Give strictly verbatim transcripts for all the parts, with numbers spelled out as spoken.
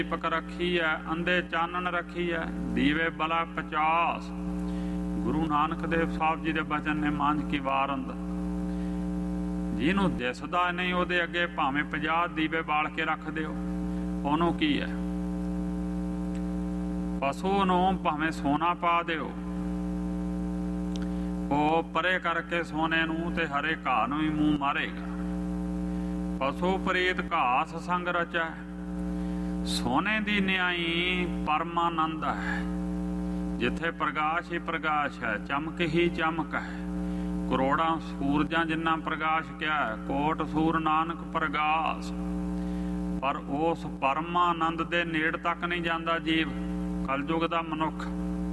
ਦੀਪਕ ਰੱਖੀ ਹੈ, ਅੰਧੇ ਚਾਨਣ ਰੱਖੀ ਹੈ, ਦੀਵੇ ਬਲਾ ਪਚਾਸ। ਗੁਰੂ ਨਾਨਕ ਦੇਵ ਸਾਹਿਬ ਜੀ ਦੇ ਬਚਨ ਨੇ ਮਾਂਝ ਕੀ ਵਾਰ ਅੰਦਰ। ਜਿਹਨੂੰ ਦਿਸਦਾ ਨਹੀਂ ਉਹਦੇ ਅੱਗੇ ਭਾਵੇਂ ਪੰਜਾਹ ਦੀਵੇ ਬਾਲ ਕੇ ਰੱਖ ਦਿਓ, ਉਹਨੂੰ ਕੀ ਹੈ। ਪਸ਼ੂ ਨੂੰ ਭਾਵੇਂ ਸੋਨਾ ਪਾ ਦਿਓ, ਉਹ ਪਰੇ ਕਰਕੇ ਸੋਨੇ ਨੂੰ ਤੇ ਹਰੇ ਘਾਹ ਨੂੰ ਹੀ ਮੂੰਹ ਮਾਰੇਗਾ। ਪਸ਼ੂ ਪ੍ਰੀਤ ਘਾਸ ਸੰਗ ਰਚੈ, ਸੋਨੇ ਦੀ ਨਿਆਈ ਪਰਮਾਨੰਦ ਹੈ। ਜਿੱਥੇ ਪ੍ਰਕਾਸ਼ ਹੀ ਪ੍ਰਕਾਸ਼ ਹੈ, ਚਮਕ ਹੀ ਚਮਕ ਹੈ। ਕਰੋੜਾਂ ਸੂਰਜਾਂ ਜਿੰਨਾ ਪ੍ਰਕਾਸ਼ ਕਿਆ ਹੈ, ਕੋਟ ਸੂਰ ਨਾਨਕ ਪ੍ਰਗਾਸ। ਪਰ ਉਸ ਪਰਮਾਨੰਦ ਦੇ ਨੇੜ ਤੱਕ ਨਹੀਂ ਜਾਂਦਾ ਜੀਵ। ਕਲਯੁਗ ਦਾ ਮਨੁੱਖ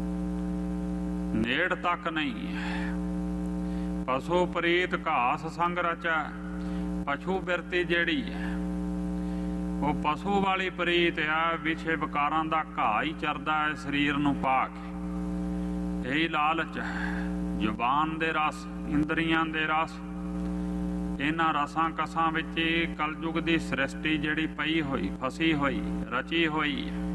ਨੇੜ ਤੱਕ ਨਹੀਂ ਹੈ। ਪਸ਼ੂ ਪ੍ਰੀਤ ਘਾਸ ਸੰਗ ਰਚੈ, ਪਸ਼ੂ ਬਿਰਤੀ ਜਿਹੜੀ ਹੈ ਉਹ ਪਸ਼ੂ ਵਾਲੀ ਪ੍ਰੀਤ ਆ, ਵਿਛੇ ਵਿਕਾਰਾਂ ਦਾ ਘਾਹ ਹੀ ਚਰਦਾ ਹੈ ਸਰੀਰ ਨੂੰ ਪਾ ਕੇ। ਇਹੀ ਲਾਲਚ ਹੈ। ਜ਼ੁਬਾਨ ਦੇ ਰਸ, ਇੰਦਰੀਆਂ ਦੇ ਰਸ, ਇਹਨਾਂ ਰਸਾਂ ਕਸਾਂ ਵਿੱਚ ਕਲਯੁਗ ਦੀ ਸ੍ਰਿਸ਼ਟੀ ਜਿਹੜੀ ਪਈ ਹੋਈ, ਫਸੀ ਹੋਈ, ਰਚੀ ਹੋਈ ਹੈ।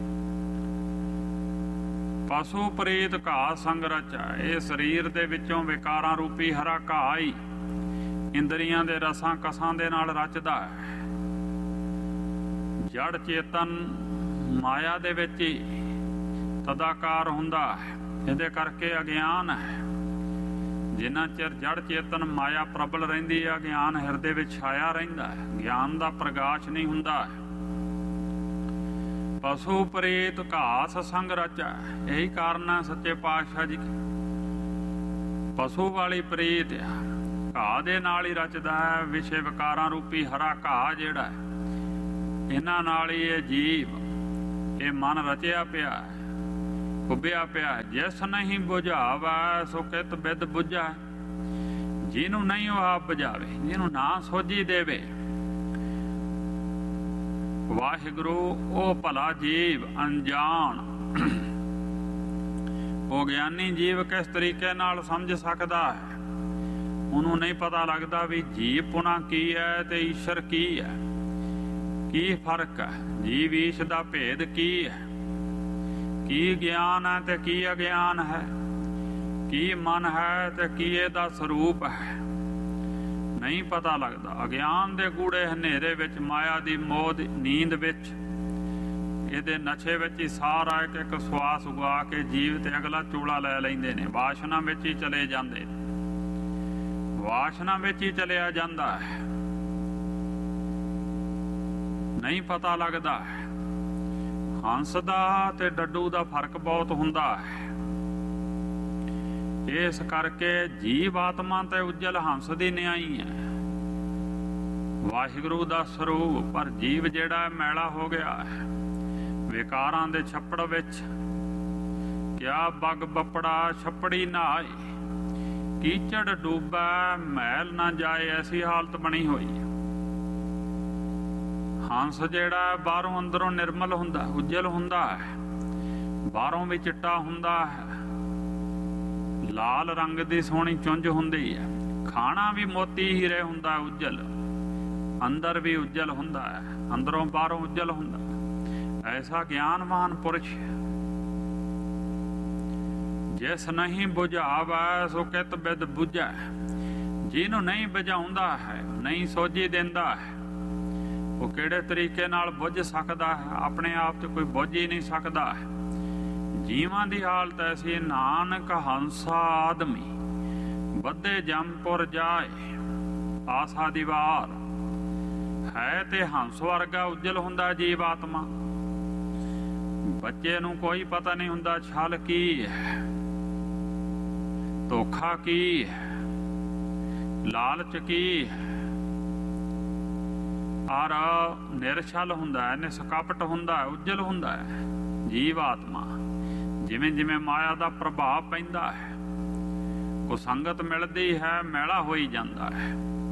ਪਸ਼ੂ ਪ੍ਰੀਤ ਘਾਹ ਸੰਗ ਰਚੈ, ਇਹ ਸਰੀਰ ਦੇ ਵਿੱਚੋਂ ਵਿਕਾਰਾਂ ਰੂਪੀ ਹਰਾ ਘਾਹ ਹੀ ਇੰਦਰੀਆਂ ਦੇ ਰਸਾਂ ਕਸਾਂ ਦੇ ਨਾਲ ਰਚਦਾ ਹੈ। ਜੜ ਚੇਤਨ ਮਾਇਆ ਦੇ ਵਿੱਚ ਹੀ ਤਦਾਕਾਰ ਹੁੰਦਾ ਹੈ। ਇਹਦੇ ਕਰਕੇ ਅਗਿਆਨ ਹੈ। ਜਿੰਨਾ ਚਿਰ ਜੜ ਚੇਤਨ ਮਾਇਆ ਪ੍ਰਬਲ ਰਹਿੰਦੀ ਹੈ, ਅਗਿਆਨ ਹਿਰਦੇ ਵਿੱਚ ਛਾਇਆ ਰਹਿੰਦਾ ਹੈ। ਗਿਆਨ ਦਾ ਪ੍ਰਕਾਸ਼ ਨਹੀਂ ਹੁੰਦਾ ਹੈ। ਪਸ਼ੂ ਪ੍ਰੀਤ ਘਾਸ ਸੰਗ ਰਚੈ, ਇਹੀ ਕਾਰਨ ਹੈ ਸੱਚੇ ਪਾਤਸ਼ਾਹ ਜੀ ਪਸ਼ੂ ਵਾਲੀ ਪ੍ਰੀਤ ਆ, ਘਾਹ ਦੇ ਨਾਲ ਹੀ ਰਚਦਾ ਹੈ। ਵਿਸ਼ੇ ਵਿਕਾਰਾਂ ਰੂਪੀ ਹਰਾ ਘਾਹ ਜਿਹੜਾ ਇਹਨਾਂ ਨਾਲ ਹੀ ਇਹ ਜੀਵ, ਇਹ ਮਨ ਰਚਿਆ ਪਿਆ, ਕੁੱਬਿਆ ਪਿਆ। ਜਿਸ ਨਹੀਂ ਬੁਝਾਵਾ ਸੋ ਕਿਤ ਬਿਦ ਬੁਝਾ, ਜਿਹਨੂੰ ਨਹੀਂ ਉਹ ਆਪ ਬੁਝਾਵੇ, ਜਿਹਨੂੰ ਨਾ ਸੋਝੀ ਦੇਵੇ ਵਾਹਿਗੁਰੂ, ਉਹ ਭਲਾ ਜੀਵ ਅਣਜਾਣ। ਉਹ ਗਿਆਨੀ ਜੀਵ ਕਿਸ ਤਰੀਕੇ ਨਾਲ ਸਮਝ ਸਕਦਾ ਹੈ। ਉਹਨੂੰ ਨਹੀਂ ਪਤਾ ਲੱਗਦਾ ਵੀ ਜੀਵ ਪੁਣਾ ਕੀ ਹੈ ਤੇ ਈਸ਼ਰ ਕੀ ਹੈ, ਕੀ ਫਰਕ ਹੈ, ਜੀਵ ਈਸ਼ ਦਾ ਭੇਦ ਕੀ ਹੈ, ਕੀ ਗਿਆਨ ਹੈ ਤੇ ਕੀ ਅਗਿਆਨ ਹੈ, ਕੀ ਮਨ ਹੈ ਤੇ ਕੀ ਇਹਦਾ ਸਰੂਪ ਹੈ। ਨਹੀਂ ਪਤਾ ਲੱਗਦਾ। ਅਗਿਆਨ ਦੇ ਗੂੜੇ ਹਨੇਰੇ ਵਿੱਚ, ਮਾਇਆ ਦੀ ਮੋਹ ਦੀ ਨੀਂਦ ਵਿੱਚ, ਇਹਦੇ ਨਸ਼ੇ ਵਿੱਚ ਹੀ ਸਾਰਾ ਇੱਕ ਇੱਕ ਸਵਾਸ ਉਗਾ ਕੇ ਜੀਵ ਤੇ ਅਗਲਾ ਚੋਲਾ ਲੈ ਲੈਂਦੇ ਨੇ। ਵਾਸ਼ਨਾ ਵਿੱਚ ਹੀ ਚਲੇ ਜਾਂਦੇ, ਵਾਸ਼ਨਾ ਵਿੱਚ ਹੀ ਚਲਿਆ ਜਾਂਦਾ ਹੈ। ਨਹੀਂ ਪਤਾ ਲੱਗਦਾ। ਹੰਸ ਦਾ ਤੇ ਡੱਡੂ ਦਾ ਫਰਕ ਬਹੁਤ ਹੁੰਦਾ ਹੈ। ਇਸ ਕਰਕੇ ਜੀਵ ਆਤਮਾ ਤੇ ਉਜਲ ਹੰਸ ਦੀ ਨਿਆਈ ਹੈ, ਵਾਹਿਗੁਰੂ ਦਾ ਸਰੂਪ। ਪਰ ਜੀਵ ਜਿਹੜਾ ਮੈਲਾ ਹੋ ਗਿਆ ਹੈ ਵਿਕਾਰਾਂ ਦੇ ਛੱਪੜ ਵਿੱਚ। ਕਿਆ ਬਗ ਬੱਪੜਾ ਛੱਪੜੀ ਨਹਾਏ, ਕੀਚੜ ਡੂਬਾ ਮੈਲ ਨਾ ਜਾਏ, ਐਸੀ ਹਾਲਤ ਬਣੀ ਹੋਈ ਹੈ। ਹੰਸ ਜਿਹੜਾ ਬਾਹਰੋਂ ਅੰਦਰੋਂ ਨਿਰਮਲ ਹੁੰਦਾ, ਉਜਲ ਹੁੰਦਾ ਹੈ, ਬਾਹਰੋਂ ਵੀ ਚਿੱਟਾ ਹੁੰਦਾ ਹੈ, ਲਾਲ ਰੰਗ ਦੀ ਸੋਹਣੀ ਚੁੰਝ ਹੁੰਦੀ ਹੈ। ਖਾਣਾ ਵੀ ਮੋਤੀ ਹੀਰੇ ਹੁੰਦਾ, ਉਜਲ ਅੰਦਰ ਵੀ ਉਜਲ ਹੁੰਦਾ ਹੈ, ਅੰਦਰੋਂ ਬਾਹਰੋਂ ਉਜਲ ਹੁੰਦਾ। ਐਸਾ ਗਿਆਨਵਾਨ ਪੁਰਸ਼ ਜਿਸ ਨਹੀਂ ਬੁਝਾਵਾ ਸੋ ਕਿਤ ਬਿਦ ਬੁਝੈ, ਜਿਹਨੂੰ ਨਹੀਂ ਬੁਝਾਉਂਦਾ ਹੈ, ਨਹੀਂ ਸੋਝੀ ਦਿੰਦਾ ਹੈ, ਉਹ ਕਿਹੜੇ ਤਰੀਕੇ ਨਾਲ ਬੁੱਝ ਸਕਦਾ ਹੈ। ਆਪਣੇ ਆਪ ਤੇ ਕੋਈ ਬੁੱਝ ਹੀ ਨਹੀਂ ਸਕਦਾ ਹੈ। ਜੀਵਾਂ ਦੀ ਹਾਲਤ ਐਸੀ, ਨਾਨਕ ਹੰਸਾ ਆਦਮੀ ਬੱਧੇ ਜੰਮਪੁਰ ਜਾਏ, ਆਸਾ ਦੀ ਵਾਰ ਹੈ ਤੇ ਹੰਸ ਵਰਗਾ ਉਜਲ ਹੁੰਦਾ ਜੀਵ ਆਤਮਾ। ਬੱਚੇ ਨੂੰ ਕੋਈ ਪਤਾ ਨਹੀਂ ਹੁੰਦਾ ਛਲ ਕੀ ਹੈ, ਧੋਖਾ ਕੀ ਹੈ, ਲਾਲਚ ਕੀ ਹੈ। ਔਰ ਨਿਰਛਲ ਹੁੰਦਾ ਹੈ, ਨਿਸਕਪਟ ਹੁੰਦਾ ਹੈ, ਉਜਲ ਹੁੰਦਾ ਹੈ ਜੀਵ ਆਤਮਾ। ਜਿਵੇਂ ਜਿਵੇਂ ਮਾਇਆ ਦਾ ਪ੍ਰਭਾਵ ਪੈਂਦਾ ਹੈ, ਕੁਸੰਗਤ ਮਿਲਦੀ ਹੈ, ਮੈਲਾ ਹੋਈ ਜਾਂਦਾ ਹੈ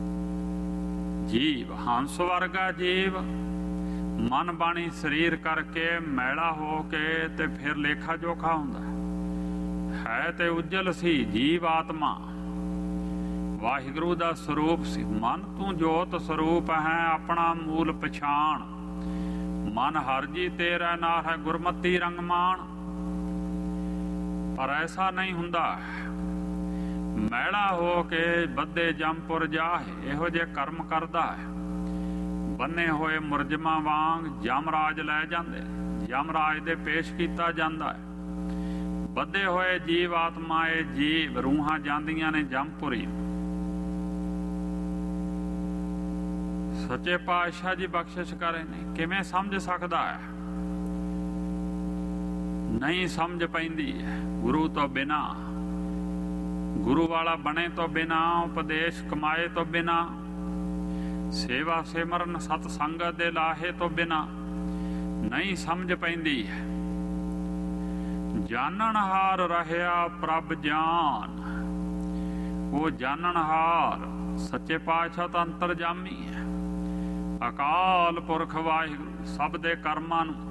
ਜੀਵ। ਹੰਸ ਵਰਗਾ ਜੀਵ ਮਨ ਬਾਣੀ ਸਰੀਰ ਕਰਕੇ ਮੈਲਾ ਹੋ ਕੇ ਤੇ ਫਿਰ ਲੇਖਾ ਜੋਖਾ ਹੁੰਦਾ ਹੈ ਤੇ ਉਜਲ ਸੀ ਜੀਵ ਆਤਮਾ। ਵਾਹਿਗੁਰੂ ਦਾ ਸਰੂਪ ਸੀ। ਮਨ ਤੂੰ ਜੋਤ ਸਰੂਪ ਹੈ, ਆਪਣਾ ਮੂਲ ਪਛਾਣ। ਮਨ ਹਰ ਜੀ ਤੇਰਾ ਨਾਮ ਹੈ ਗੁਰਮਤੀ ਰੰਗ ਮਾਣ। ਪਰ ਐਸਾ ਨਹੀਂ ਹੁੰਦਾ। ਮੈਲਾ ਹੋ ਕੇ ਬੱਦੇ ਜੰਮਪੁਰ ਜਾਹੇ, ਇਹੋ ਜਿਹੇ ਕਰਮ ਕਰਦਾ ਹੈ। ਬੰਨੇ ਹੋਏ ਮੁਰਜਮਾਂ ਵਾਂਗ ਯਮਰਾਜ ਲੈ ਜਾਂਦੇ, ਯਮਰਾਜ ਦੇ ਪੇਸ਼ ਕੀਤਾ ਜਾਂਦਾ ਹੈ। ਬੱਧੇ ਹੋਏ ਜੀਵ ਆਤਮਾ, ਇਹ ਜੀਵ ਰੂਹਾਂ ਜਾਂਦੀਆਂ ਨੇ ਜੰਮਪੁਰੀ। ਸੱਚੇ ਪਾਤਸ਼ਾਹ ਜੀ ਬਖਸ਼ਿਸ਼ ਕਰੇ ਨੇ। ਕਿਵੇਂ ਸਮਝ ਸਕਦਾ ਹੈ? ਨਹੀਂ ਸਮਝ ਪੈਂਦੀ ਹੈ। ਗੁਰੂ ਤੋਂ ਬਿਨਾ, ਗੁਰੂ ਵਾਲਾ ਬਣੇ ਤੋਂ ਬਿਨਾ, ਉਪਦੇਸ਼ ਕਮਾਏ ਤੋਂ ਬਿਨਾ, ਸੇਵਾ ਸਿਮਰਨ ਸਤ ਸੰਗਤ ਦੇ ਲਾਹੇ ਤੋਂ ਬਿਨਾ ਨਹੀਂ ਸਮਝ ਪੈਂਦੀ ਹੈ। ਜਾਣਨਹਾਰ ਰਹਿਆ ਪ੍ਰਭ ਜਾਨ। ਉਹ ਜਾਣਨਹਾਰ ਸੱਚੇ ਪਾਤਸ਼ਾਹ ਤਾਂ ਅੰਤਰਜਾਮੀ ਹੈ। ਅਕਾਲ ਪੁਰਖ ਵਾਹਿਗੁਰੂ ਸਭ ਦੇ ਕਰਮਾਂ ਨੂੰ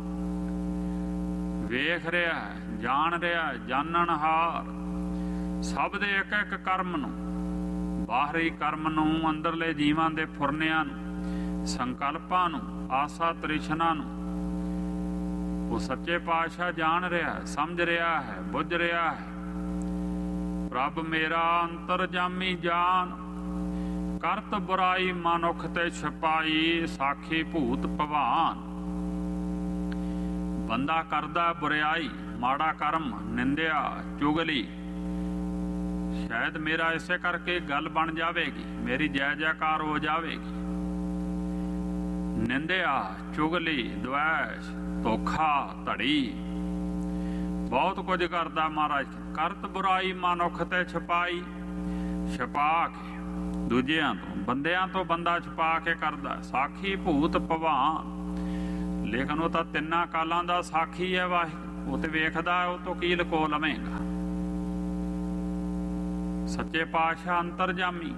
ਵੇਖ ਰਿਹਾ ਹੈ, ਜਾਣ ਰਿਹਾ ਹੈ। ਜਾਣਨਹਾਰ ਸਭ ਦੇ ਇੱਕ ਇੱਕ ਕਰਮ ਨੂੰ, ਬਾਹਰੀ ਕਰਮ ਨੂੰ, ਅੰਦਰਲੇ ਜੀਵਾਂ ਦੇ ਫੁਰਨਿਆਂ ਨੂੰ, ਸੰਕਲਪਾਂ ਨੂੰ, ਆਸਾ ਤ੍ਰਿਸ਼ਨਾ ਨੂੰ ਉਹ ਸੱਚੇ ਪਾਤਸ਼ਾਹ ਜਾਣ ਰਿਹਾ ਹੈ, ਸਮਝ ਰਿਹਾ ਹੈ, ਬੁੱਝ ਰਿਹਾ ਹੈ। ਪ੍ਰਭ ਮੇਰਾ ਅੰਤਰਜਾਮੀ ਜਾਨ, ਕਰਤ ਬੁਰਾਈ ਮਨੁੱਖ ਤੇ ਛਪਾਈ, ਸਾਖੀ ਭੂਤ ਭਵਾਨ। ਬੰਦਾ ਕਰਦਾ ਬੁਰਾਈ, ਮਾੜਾ ਕਰਮ, ਨਿੰਦਿਆ, ਚੁਗਲੀ। ਸ਼ਾਇਦ ਮੇਰਾ ਇਸੇ ਕਰਕੇ ਗੱਲ ਬਣ ਜਾਵੇਗੀ, ਮੇਰੀ ਜੈ ਜੈਕਾਰ ਹੋ ਜਾਵੇਗੀ। ਨਿੰਦਿਆ, ਚੁਗਲੀ, ਦੁਆਸ਼, ਧੋਖਾ, ਧੜੀ, ਬਹੁਤ ਕੁਝ ਕਰਦਾ ਮਹਾਰਾਜ। ਕਰਤ ਬੁਰਾਈ ਮਨੁੱਖ ਤੇ ਛਪਾਈ, ਛਪਾ ਕੇ ਦੂਜਿਆਂ ਤੋਂ, ਬੰਦਿਆਂ ਤੋਂ ਬੰਦਾ ਛਪਾ ਕੇ ਕਰਦਾ। ਸਾਖੀ ਭੂਤ ਭਵਾਨ, ਲੇਕਿਨ ਉਹ ਤਾਂ ਤਿੰਨਾਂ ਕਾਲਾਂ ਦਾ ਸਾਖੀ ਹੈ ਵਾਹਿਗੁਰੂ। ਉਹ ਤੇ ਵੇਖਦਾ, ਉਹ ਤੋਂ ਕੀ ਲਕੋ ਲਵੇਂਗਾ। ਸੱਚੇ ਪਾਤਸ਼ਾਹ ਅੰਤਰਜਾਮੀ,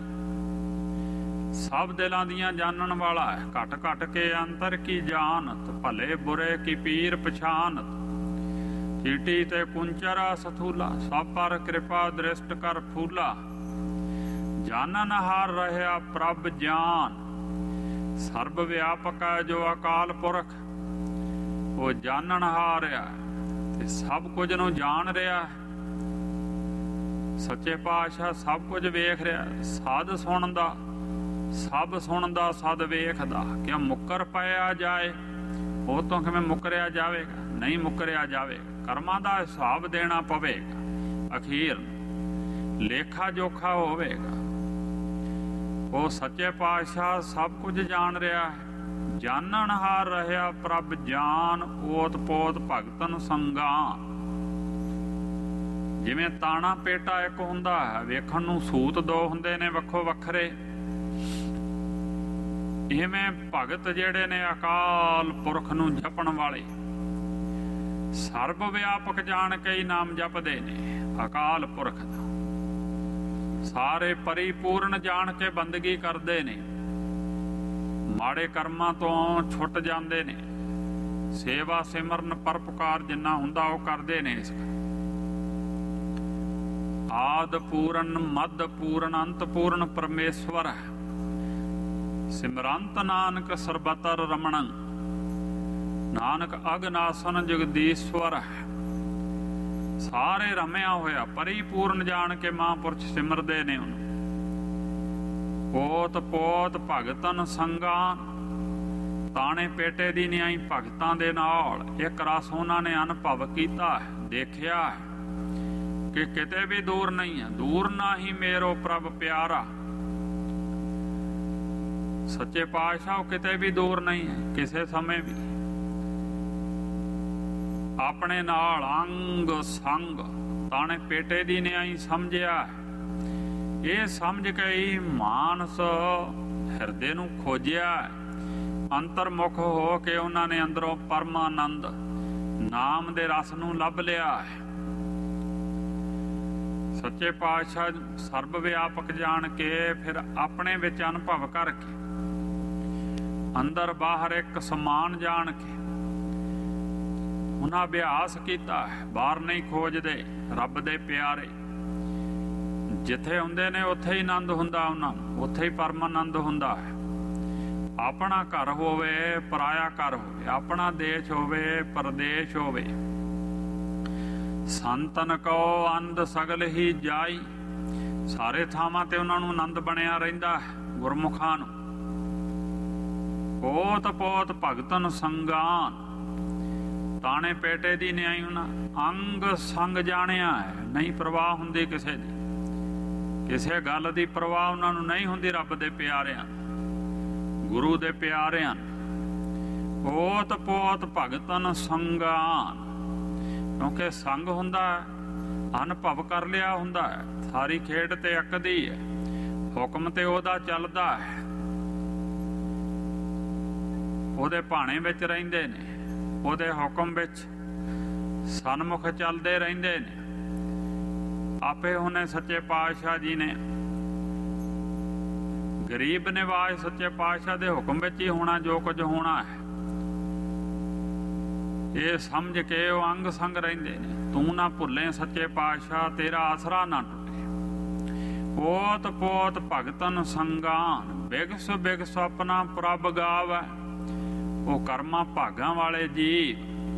ਸਭ ਦਿਲਾਂ ਦੀਆਂ ਜਾਣਨ ਵਾਲਾ ਹੈ। ਘਟ ਘਟ ਕੇ ਅੰਤਰ ਕੀ ਜਾਣਤ, ਭਲੇ ਬੁਰੇ ਕੀ ਪੀਰ ਪਛਾਨਤ। ਚੀਟੀ ਤੇ ਕੁੰਚਰਾ ਸਥੂਲਾ, ਸਭ ਪਰ ਕਿਰਪਾ ਦ੍ਰਿਸ਼ਟ ਕਰ ਫੂਲਾ। ਜਾਣਨ ਹਾਰ ਰਹਿਆ ਪ੍ਰਭ ਜਾਨ, ਸਰਬ ਵਿਆਪਕ ਹੈ ਜੋ ਅਕਾਲ ਪੁਰਖ। ਉਹ ਜਾਣਨ ਹਾਰਿਆ ਤੇ ਸਭ ਕੁਝ ਨੂੰ ਜਾਣ ਰਿਹਾ। ਸੱਚੇ ਪਾਤਸ਼ਾਹ ਸਭ ਕੁਝ ਵੇਖ ਰਿਹਾ। ਸਦ ਸੁਣਦਾ, ਸਭ ਸੁਣਦਾ, ਸਦ ਵੇਖਦਾ। ਕਿ ਮੁੱਕਰ ਪਾਇਆ ਜਾਏ, ਉਹ ਤੋਂ ਕਿਵੇਂ ਮੁੱਕਰਿਆ ਜਾਵੇਗਾ? ਨਹੀਂ ਮੁੱਕਰਿਆ ਜਾਵੇਗਾ। ਕਰਮਾਂ ਦਾ ਹਿਸਾਬ ਦੇਣਾ ਪਵੇਗਾ। ਅਖੀਰ ਲੇਖਾ ਜੋਖਾ ਹੋਵੇਗਾ। ਉਹ ਸੱਚੇ ਪਾਤਸ਼ਾਹ ਸਭ ਕੁਝ ਜਾਣ ਰਿਹਾ ਹੈ। ਜਾਣਨ ਹਾਰ ਰਹਿਆ ਪ੍ਰਭ ਜਾਨ, ਓਤ ਪੋਤ ਭਗਤਨ ਸੰਗਾਨ। ਜਿਵੇਂ ਤਾਣਾ ਪੇਟਾ ਇੱਕ ਹੁੰਦਾ ਹੈ, ਵੇਖਣ ਨੂੰ ਸੂਤ ਦੋ ਹੁੰਦੇ ਨੇ ਵੱਖੋ ਵੱਖਰੇ। ਇਵੇਂ ਭਗਤ ਜਿਹੜੇ ਨੇ ਅਕਾਲ ਪੁਰਖ ਨੂੰ ਜਪਣ ਵਾਲੇ, ਸਰਬ ਵਿਆਪਕ ਜਾਣ ਕੇ ਹੀ ਨਾਮ ਜਪਦੇ ਨੇ ਅਕਾਲ ਪੁਰਖ ਦਾ। ਸਾਰੇ ਪਰਿਪੂਰਨ ਜਾਣ ਕੇ ਬੰਦਗੀ ਕਰਦੇ ਨੇ। ਮਾੜੇ ਕਰਮਾਂ ਤੋਂ ਛੁੱਟ ਜਾਂਦੇ ਨੇ। ਸੇਵਾ ਸਿਮਰਨ ਪਰਪਕਾਰ ਜਿੰਨਾ ਹੁੰਦਾ ਉਹ ਕਰਦੇ ਨੇ। ਇਸ ਆਦ ਪੂਰਨ, ਮੱਧ ਪੂਰਨ, ਅੰਤ ਪੂਰਨ ਪਰਮੇਸ਼ਵਰ ਹੈ। ਸਿਮਰੰਤ ਨਾਨਕ ਸਰਬਤਰ ਰਮਣੰ, ਨਾਨਕ ਅਗਨਾਸਨ ਜਗਦੀਸ਼ਵਰ ਹੈ। ਸਾਰੇ ਰਮਿਆ ਹੋਇਆ ਪਰਿਪੂਰਨ ਜਾਣ ਕੇ ਮਹਾਂਪੁਰਸ਼ ਸਿਮਰਦੇ ਨੇ ਉਹਨੂੰ। ਪੋਤ ਪੋਤ ਭਗਤਨ ਸੰਗਾਨ, ਤਾਣੇ ਪੇਟੇ ਦੀ ਨਿਆਈ ਭਗਤਾਂ ਦੇ ਨਾਲ ਇੱਕ ਰਸ ਉਹਨਾਂ ਨੇ ਅਨੁਭਵ ਕੀਤਾ ਹੈ, ਦੇਖਿਆ ਹੈ ਕਿ ਕਿਤੇ ਵੀ ਦੂਰ ਨਹੀਂ ਹੈ। ਦੂਰ ਨਾਹੀ ਮੇਰੋ ਪ੍ਰਭ ਪਿਆਰਾ। ਸੱਚੇ ਪਾਤਸ਼ਾਹ ਉਹ ਕਿਤੇ ਵੀ ਦੂਰ ਨਹੀਂ ਹੈ, ਕਿਸੇ ਸਮੇਂ ਵੀ ਆਪਣੇ ਨਾਲ ਅੰਗ ਸੰਗ ਤਾਣੇ ਪੇਟੇ ਦੀ ਨਿਆਈ ਸਮਝਿਆ। ਇਹ ਸਮਝ ਕੇ ਹੀ ਮਾਨਸ ਹਿਰਦੇ ਨੂੰ ਖੋਜਿਆ। ਅੰਤਰਮੁਖ ਹੋ ਕੇ ਉਹਨਾਂ ਨੇ ਅੰਦਰੋਂ ਪਰਮਾਨੰਦ ਨਾਮ ਦੇ ਰਸ ਨੂੰ ਲੱਭ ਲਿਆ ਹੈ। ਸੱਚੇ ਪਾਤਸ਼ਾਹ ਸਰਬ ਵਿਆਪਕ ਜਾਣ ਕੇ ਫਿਰ ਆਪਣੇ ਵਿੱਚ ਅਨੁਭਵ ਕਰਕੇ, ਅੰਦਰ ਬਾਹਰ ਇੱਕ ਸਮਾਨ ਜਾਣ ਕੇ ਉਹਨਾਂ ਅਭਿਆਸ ਕੀਤਾ ਹੈ। ਬਾਹਰ ਨਹੀਂ ਖੋਜਦੇ, ਰੱਬ ਦੇ ਪਿਆਰੇ ਜਿੱਥੇ ਹੁੰਦੇ ਨੇ ਉੱਥੇ ਹੀ ਆਨੰਦ ਹੁੰਦਾ ਉਹਨਾਂ ਨੂੰ, ਉੱਥੇ ਹੀ ਪਰਮਾਨੰਦ ਹੁੰਦਾ ਹੈ। ਆਪਣਾ ਘਰ ਹੋਵੇ ਪਰਾਇਆ ਘਰ ਹੋਵੇ, ਆਪਣਾ ਦੇਸ਼ ਹੋਵੇ ਪਰਦੇਸ਼ ਹੋਵੇ। ਸੰਤਨ ਕੋ ਅੰਧ ਸਗਲ ਹੀ ਜਾਈ, ਸਾਰੇ ਥਾਵਾਂ ਤੇ ਉਹਨਾਂ ਨੂੰ ਆਨੰਦ ਬਣਿਆ ਰਹਿੰਦਾ ਹੈ ਗੁਰਮੁਖਾਂ ਨੂੰ। ਪੋਤ ਪੋਤ ਭਗਤਨ ਸੰਗਾਨ, ਤਾਣੇ ਪੇਟੇ ਦੀ ਨਿਆਈ ਉਹਨਾਂ ਅੰਗ ਸੰਗ ਜਾਣਿਆ ਹੈ। ਨਹੀਂ ਪਰਵਾਹ ਹੁੰਦੀ ਕਿਸੇ ਦੀ, ਕਿਸੇ ਗੱਲ ਦੀ ਪਰਵਾਹ ਉਹਨਾਂ ਨੂੰ ਨਹੀਂ ਹੁੰਦੀ। ਰੱਬ ਦੇ ਪਿਆਰਿਆਂ, ਗੁਰੂ ਦੇ ਪਿਆਰਿਆਂ, ਪੋਤ ਪੋਤ ਭਗਤਨ ਸੰਗਾਨ, ਕਿਉਂਕਿ ਸੰਗ ਹੁੰਦਾ ਅਨੁਭਵ ਕਰ ਲਿਆ ਹੁੰਦਾ ਹੈ। ਸਾਰੀ ਖੇਡ ਤੇ ਅੱਕਦੀ ਹੈ, ਹੁਕਮ ਤੇ ਉਹਦਾ ਚੱਲਦਾ ਹੈ, ਉਹਦੇ ਭਾਣੇ ਵਿੱਚ ਰਹਿੰਦੇ ਨੇ, ਉਹਦੇ ਹੁਕਮ ਵਿੱਚ ਸਨਮੁਖ ਚੱਲਦੇ ਰਹਿੰਦੇ ਨੇ। ਆਪੇ ਉਹਨੇ ਸੱਚੇ ਪਾਤਸ਼ਾਹ ਜੀ ਨੇ ਗਰੀਬ ਨਿਵਾਜ ਸੱਚੇ ਪਾਤਸ਼ਾਹ ਦੇ ਹੁਕਮ ਵਿੱਚ ਹੀ ਹੋਣਾ ਜੋ ਕੁਝ ਹੋਣਾ ਹੈ, ਇਹ ਸਮਝ ਕੇ ਉਹ ਅੰਗ ਸੰਗ ਰਹਿੰਦੇ ਨੇ। ਤੂੰ ਨਾ ਭੁੱਲੇ ਸੱਚੇ ਪਾਤਸ਼ਾਹ, ਤੇਰਾ ਆਸਰਾ ਨਾ ਟੁੱਟੇ। ਪੋਤ ਪੋਤ ਭਗਤਨ ਸੰਗਾਨ, ਬਿਗਸ ਬਿਗਸ ਆਪਣਾ ਪ੍ਰਭ ਗਾਵੈ, ਉਹ ਕਰਮਾਂ ਭਾਗਾਂ ਵਾਲੇ ਜੀਵ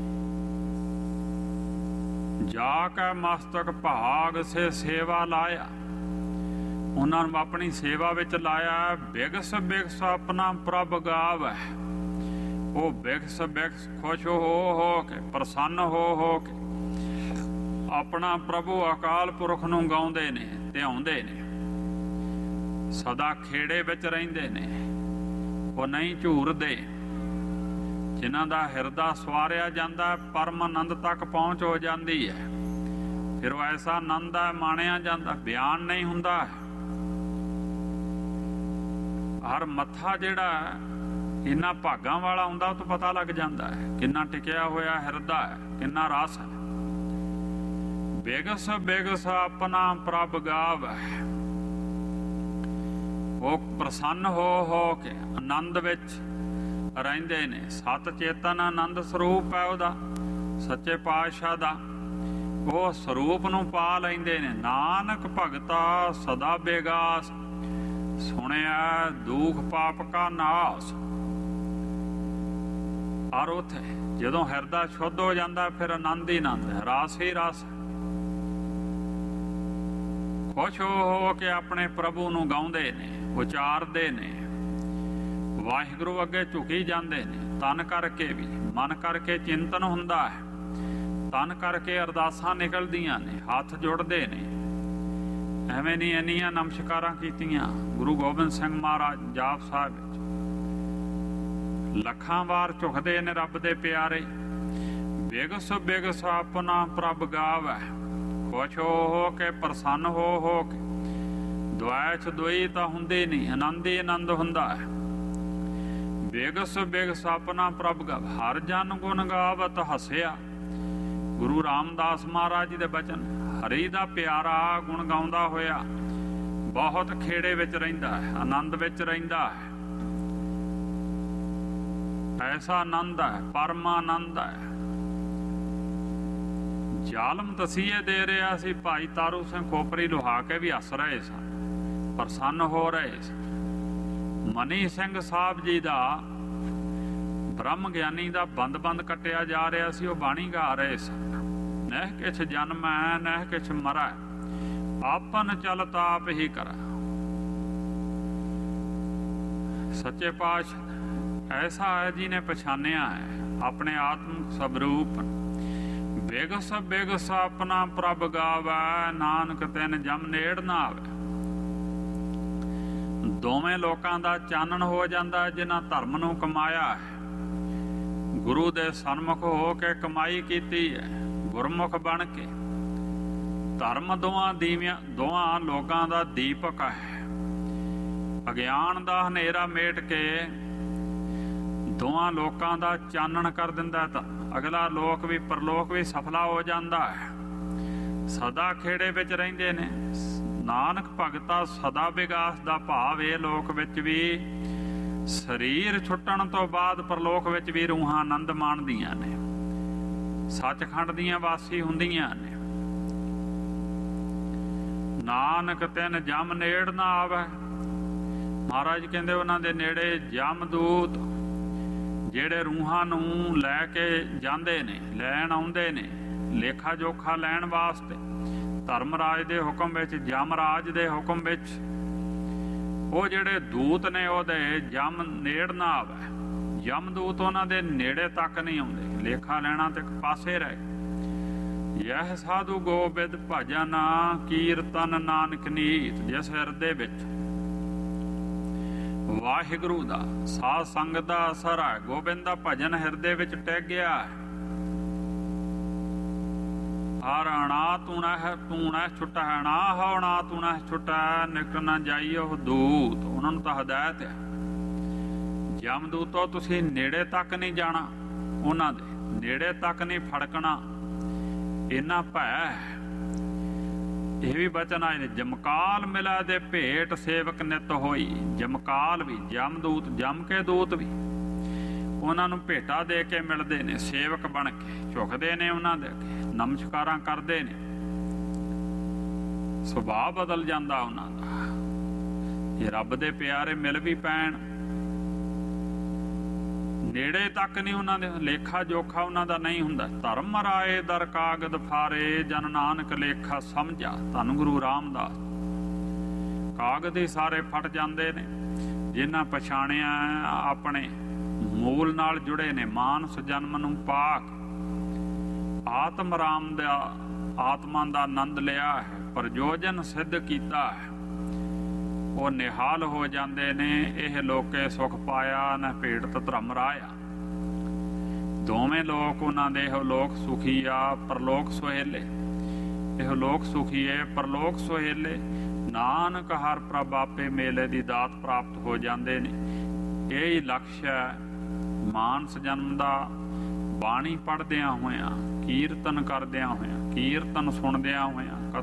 ਜਾ ਕੇ ਮਸਤਕ ਭਾਗ ਸੇ ਸੇਵਾ ਲਾਇਆ, ਉਹਨਾਂ ਨੂੰ ਆਪਣੀ ਸੇਵਾ ਵਿੱਚ ਲਾਇਆ। ਬਿਗਸ ਬਿਗਸ ਆਪਣਾ ਪ੍ਰਭ ਗਾਵੈ, ਉਹ ਬਿਗਸ ਬਿਗਸ ਖੁਸ਼ ਹੋ ਹੋ ਕੇ, ਪ੍ਰਸੰਨ ਹੋ ਹੋ ਕੇ ਆਪਣਾ ਪ੍ਰਭੂ ਅਕਾਲ ਪੁਰਖ ਨੂੰ ਗਾਉਂਦੇ ਨੇ, ਧਿਆਉਂਦੇ ਨੇ, ਸਦਾ ਖੇੜੇ ਵਿੱਚ ਰਹਿੰਦੇ ਨੇ। ਉਹ ਨਹੀਂ ਝੂਰਦੇ, ਜਿਨ੍ਹਾਂ ਦਾ ਹਿਰਦਾ ਸਵਾਰਿਆ ਜਾਂਦਾ ਪਰਮ ਆਨੰਦ ਤੱਕ ਪਹੁੰਚ ਹੋ ਜਾਂਦੀ ਹੈ। ਫਿਰ ਉਹ ਐਸਾ ਆਨੰਦ ਹੈ ਮਾਣਿਆ ਜਾਂਦਾ, ਬਿਆਨ ਨਹੀਂ ਹੁੰਦਾ। ਹਰ ਮੱਥਾ ਜਿਹੜਾ ਇਹਨਾਂ ਭਾਗਾਂ ਵਾਲਾ ਹੁੰਦਾ ਉਹ ਤੋਂ ਪਤਾ ਲੱਗ ਜਾਂਦਾ ਹੈ ਕਿੰਨਾ ਟਿਕਿਆ ਹੋਇਆ ਹਿਰਦਾ ਹੈ, ਕਿੰਨਾ ਰਸ ਹੈ। ਬਿਗਸ ਬਿਗਸ ਆਪਣਾ ਪ੍ਰਭ ਗਾਵੈ, ਉਹ ਪ੍ਰਸੰਨ ਹੋ ਹੋ ਕੇ ਆਨੰਦ ਵਿੱਚ ਰਹਿੰਦੇ ਨੇ। ਸਤ ਚੇਤਨ ਆਨੰਦ ਸਰੂਪ ਹੈ ਉਹਦਾ, ਸੱਚੇ ਪਾਤਸ਼ਾਹ ਦਾ। ਉਹ ਸਰੂਪ ਨੂੰ ਪਾ ਲੈਂਦੇ ਨੇ। ਨਾਨਕ ਭਗਤਾ ਸਦਾ ਬੇਗਾਸ, ਸੁਣਿਆ ਦੁਖ ਪਾਪ ਕਾ ਨਾਸ। ਔਰ ਉੱਥੇ ਜਦੋਂ ਹਿਰਦਾ ਸ਼ੁੱਧ ਹੋ ਜਾਂਦਾ ਫਿਰ ਆਨੰਦ ਹੀ ਆਨੰਦ ਹੈ, ਰਸ ਹੀ ਰਸ। ਖੁਸ਼ ਹੋ ਹੋ ਕੇ ਆਪਣੇ ਪ੍ਰਭੂ ਨੂੰ ਗਾਉਂਦੇ ਨੇ, ਉਚਾਰਦੇ ਨੇ, ਵਾਹਿਗੁਰੂ ਅੱਗੇ ਝੁਕੀ ਜਾਂਦੇ ਨੇ। ਤਨ ਕਰਕੇ ਵੀ, ਮਨ ਕਰਕੇ ਚਿੰਤਨ ਹੁੰਦਾ ਹੈ, ਤਨ ਕਰਕੇ ਅਰਦਾਸਾਂ ਨਿਕਲਦੀਆਂ ਨੇ, ਹੱਥ ਜੁੜਦੇ ਨੇ। ਐਵੇਂ ਨਹੀਂ ਇੰਨੀਆਂ ਨਮਸਕਾਰਾਂ ਕੀਤੀਆਂ ਗੁਰੂ ਗੋਬਿੰਦ ਸਿੰਘ ਮਹਾਰਾਜ ਜਾਪ ਸਾਹਿਬ ਵਿੱਚ, ਲੱਖਾਂ ਵਾਰ ਝੁਕਦੇ ਨੇ ਰੱਬ ਦੇ ਪਿਆਰੇ। ਬਿਗਸ ਬਿਗਸ ਆਪਣਾ ਪ੍ਰਭ ਗਾਵੈ, ਖੁਸ਼ ਹੋ ਹੋ ਕੇ, ਪ੍ਰਸੰਨ ਹੋ ਹੋ ਕੇ। ਦੁਆਇਚ ਦੁਈ ਤਾਂ ਹੁੰਦੀ ਨਹੀਂ, ਆਨੰਦ ਹੀ ਆਨੰਦ ਹੁੰਦਾ ਹੈ। ਬਿਗਸ ਬਿਗਸ ਆਪਣਾ ਪ੍ਰਭ ਗਾਵੈ, ਹਰ ਜਨ ਗੁਣ ਗਾਵਤ ਹੱਸਿਆ। ਗੁਰੂ ਰਾਮਦਾਸ ਮਹਾਰਾਜ ਜੀ ਦੇ ਬਚਨ, ਹਰੀ ਦਾ ਪਿਆਰਾ ਗੁਣ ਗਾਉਂਦਾ ਹੋਇਆ ਬਹੁਤ ਖੇੜੇ ਵਿੱਚ ਰਹਿੰਦਾ ਹੈ, ਆਨੰਦ ਵਿੱਚ ਰਹਿੰਦਾ ਹੈ। ਐਸਾ ਆਨੰਦ ਹੈ, ਪਰਮ ਆਨੰਦ ਹੈ। ਜ਼ਾਲਮ ਤਸੀਹੇ ਦੇ ਰਿਹਾ ਸੀ, ਭਾਈ ਤਾਰੂ ਸਿੰਘ ਖੋਪਰੀ ਲੁਹਾ ਕੇ ਵੀ ਹੱਸ ਰਹੇ ਸਨ, ਪ੍ਰਸੰਨ ਹੋ ਰਹੇ ਸਨ। ਮਨੀ ਸਿੰਘ ਸਾਹਿਬ ਜੀ ਦਾ, ਬ੍ਰਹਮ ਗਿਆਨੀ ਦਾ ਬੰਦ ਬੰਦ ਕੱਟਿਆ ਜਾ ਰਿਹਾ ਸੀ, ਉਹ ਬਾਣੀ ਗਾ ਰਹੇ ਸਨ। ਨਹਿ ਕਿਛ ਜਨਮੈ ਨਹਿ ਕਿਛ ਮਰੈ, ਆਪਨ ਚਲਤ ਆਪ ਹੀ ਕਰੈ। ਸੱਚੇ ਪਾਤਸ਼ਾਹ ਐਸਾ ਹੈ ਜਿਹਨੇ ਪਛਾਣਿਆ ਹੈ ਆਪਣੇ ਆਤਮ ਸਵਰੂਪ। ਬਿਗਸ ਬਿਗਸ ਆਪਣਾ ਪ੍ਰਭ ਗਾਵੈ, ਨਾਨਕ ਤਿਨ ਜਮ ਨੇੜ ਨਾ ਆਵੇ। ਦੋਵੇਂ ਲੋਕਾਂ ਦਾ ਚਾਨਣ ਹੋ ਜਾਂਦਾ ਜਿਨ੍ਹਾਂ ਧਰਮ ਨੂੰ ਕਮਾਇਆ ਹੈ, ਗੁਰੂ ਦੇ ਸਨਮੁਖ ਹੋ ਕੇ ਕਮਾਈ ਕੀਤੀ ਹੈ, ਗੁਰਮੁਖ ਬਣ ਕੇ। ਧਰਮ ਦੋਵਾਂ ਦੀਵਿਆਂ, ਦੋਵਾਂ ਲੋਕਾਂ ਦਾ ਦੀਪਕ ਹੈ। ਅਗਿਆਨ ਦਾ ਹਨੇਰਾ ਮੇਟ ਕੇ ਦੋਵਾਂ ਲੋਕਾਂ ਦਾ ਚਾਨਣ ਕਰ ਦਿੰਦਾ, ਤਾਂ ਅਗਲਾ ਲੋਕ ਵੀ ਪਰਲੋਕ ਵੀ ਸਫਲਾ ਹੋ ਜਾਂਦਾ ਹੈ। ਸਦਾ ਖੇੜੇ ਵਿੱਚ ਰਹਿੰਦੇ ਨੇ। ਨਾਨਕ ਭਗਤਾ ਸਦਾ ਵਿਗਾਸ ਦਾ ਭਾਵ ਇਹ ਲੋਕ ਵਿੱਚ ਵੀ, ਸਰੀਰ ਛੁੱਟਣ ਤੋਂ ਬਾਅਦ ਪਰਲੋਕ ਵਿੱਚ ਵੀ ਰੂਹਾਂ ਆਨੰਦ ਮਾਣਦੀਆਂ ਨੇ, ਸੱਚਖੰਡ ਦੀਆਂ ਵਾਸੀ ਹੁੰਦੀਆਂ ਨੇ। ਨਾਨਕ ਤਿਨ ਜਮ ਨੇੜ ਨਾ ਆਵੇ, ਮਹਾਰਾਜ ਕਹਿੰਦੇ ਉਹਨਾਂ ਦੇ ਨੇੜੇ ਜਮਦੂਤ ਜਿਹੜੇ ਰੂਹਾਂ ਨੂੰ ਲੈ ਕੇ ਜਾਂਦੇ ਨੇ, ਲੈਣ ਆਉਂਦੇ ਨੇ ਲੇਖਾ ਜੋਖਾ ਲੈਣ ਵਾਸਤੇ। ਧਰਮਰਾਜ ਦੇ ਹੁਕਮ ਵਿੱਚ, ਜਮਰਾਜ ਦੇ ਹੁਕਮ ਵਿੱਚ ਉਹ ਜਿਹੜੇ ਦੂਤ ਨੇ ਉਹਦੇ ਜਮ ਨੇੜ ਨਾ ਆਵੇ। ਜਮਦੂਤ ਉਹਨਾਂ ਦੇ ਨੇੜੇ ਤੱਕ ਨਹੀਂ ਆਉਂਦੇ, ਲੇਖਾ ਲੈਣਾ ਤੇ ਇੱਕ ਪਾਸੇ ਰਹਿ। ਯਹ ਸਾਧੂ ਗੋਬਿੰਦ ਭਜਨ ਕੀਰਤਨ ਨਾਨਕ ਨੀਤ, ਜਿਸ ਹਿਰਦੇ ਵਿੱਚ ਵਾਹਿਗੁਰੂ ਦਾ ਸਾਧ ਸੰਗਤ ਦਾ ਅਸਰ ਹੈ, ਗੋਬਿੰਦ ਦਾ ਭਜਨ ਹਿਰਦੇ ਵਿੱਚ ਟਿਕ ਗਿਆ ਹੈ। ਹਰਣਾ ਤੂਣਾ ਹੈ ਤੂਣਾ ਛੁੱਟਾ ਹੈ ਨਾ ਹੋਣਾ ਤੂਣਾ ਛੁੱਟਾ ਨਿਕਟ ਨਾ ਜਾਈ ਉਹ ਦੂਤ। ਉਹਨਾਂ ਨੂੰ ਤਾਂ ਹਦਾਇਤ ਹੈ, ਜਮਦੂਤੋ ਤੁਸੀਂ ਨੇੜੇ ਤੱਕ ਨਹੀਂ ਜਾਣਾ, ਉਹਨਾਂ ਦੇ ਨੇੜੇ ਤੱਕ ਨਹੀਂ ਫੜਕਣਾ, ਇੰਨਾ ਭੈ ਹੈ। ਇਹ ਵੀ ਬਚਨ ਆਏ ਨੇ, ਜਮਕਾਲ ਮਿਲਾ ਦੇ ਭੇਟ ਸੇਵਕ ਨਿਤ ਹੋਈ। ਜਮਕਾਲ ਵੀ, ਜਮਦੂਤ ਜਮ ਕੇ ਦੂਤ ਵੀ ਉਹਨਾਂ ਨੂੰ ਭੇਟਾ ਦੇ ਕੇ ਮਿਲਦੇ ਨੇ, ਸੇਵਕ ਬਣ ਕੇ ਝੁਕਦੇ ਨੇ, ਉਹਨਾਂ ਦੇ ਅੱਗੇ ਨਮਸਕਾਰਾਂ ਕਰਦੇ ਨੇ। ਸੁਭਾਅ ਬਦਲ ਜਾਂਦਾ ਉਹਨਾਂ ਦਾ। ਇਹ ਰੱਬ ਦੇ ਪਿਆਰੇ ਮਿਲ ਵੀ ਪੈਣ, ਨੇੜੇ ਤੱਕ ਨਹੀਂ ਉਹਨਾਂ ਦੇ, ਲੇਖਾ ਜੋਖਾ ਉਹਨਾਂ ਦਾ ਨਹੀਂ ਹੁੰਦਾ। ਧਰਮ ਰਾਏ ਦਰ ਕਾਗਦ ਫਾਰੇ ਜਨ ਨਾਨਕ ਲੇਖਾ ਸਮਝਾ। ਧੰਨ ਗੁਰੂ ਰਾਮਦਾਸ, ਕਾਗਦ ਹੀ ਸਾਰੇ ਫਟ ਜਾਂਦੇ ਨੇ ਜਿਨ੍ਹਾਂ ਪਛਾਣਿਆ ਆਪਣੇ ਮੂਲ ਨਾਲ ਜੁੜੇ ਨੇ, ਮਾਨਸ ਜਨਮ ਨੂੰ ਪਾਕ ਆਤਮ ਰਾਮ ਦਾ ਆਤਮਾ ਦਾ ਆਨੰਦ ਲਿਆ ਹੈ, ਪ੍ਰਯੋਜਨ ਸਿੱਧ ਕੀਤਾ ਹੈ, ਉਹ ਨਿਹਾਲ ਹੋ ਜਾਂਦੇ ਨੇ। ਇਹ ਲੋਕੇ ਸੁਖ ਪਾਇਆ ਨਾ ਭੇਟਤ ਧਰਮ ਰਾਇਆ। ਦੋਵੇਂ ਲੋਕ ਉਹਨਾਂ ਦੇ, ਇਹੋ ਲੋਕ ਸੁਖੀ ਆ ਪਰਲੋਕ ਸੁਹੇਲੇ। ਇਹੋ ਲੋਕ ਸੁਖੀ ਹੈ ਪਰਲੋਕ ਸੁਹੇਲੇ। ਨਾਨਕ ਹਰ ਪ੍ਰਭ ਆਪੇ ਮੇਲੇ ਦੀ ਦਾਤ ਪ੍ਰਾਪਤ ਹੋ ਜਾਂਦੇ ਨੇ। ਇਹ ਹੀ ਲਕਸ਼ ਹੈ ਮਾਨਸ ਜਨਮ ਦਾ। ਬਾਣੀ ਪੜ੍ਹਦਿਆਂ ਹੋਇਆਂ, ਕੀਰਤਨ ਕਰਦਿਆਂ ਹੋਇਆਂ, ਕੀਰਤਨ ਸੁਣਦਿਆਂ ਹੋਇਆਂ,